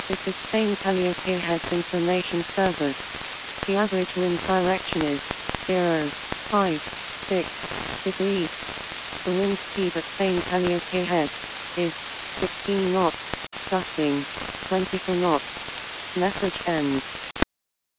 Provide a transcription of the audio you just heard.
This is Spain Calliope Heads Information Service. The average wind direction is 0.56 degrees. The wind speed at Spain Calliope Head is 16 knots, gusting 24 knots. Message ends.